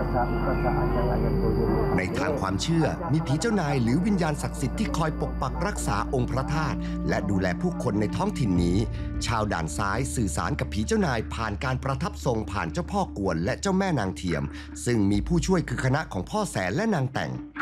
ในทางความเชื่อมีผีเจ้านายหรือวิญญาณศักดิ์สิทธิ์ที่คอยปกปักรักษาองค์พระธาตุและดูแลผู้คนในท้องถิ่นนี้ชาวด่านซ้ายสื่อสารกับผีเจ้านายผ่านการประทับทรงผ่านเจ้าพ่อกวนและเจ้าแม่นางเทียมซึ่งมีผู้ช่วยคือคณะของพ่อแสนและนางแต่ง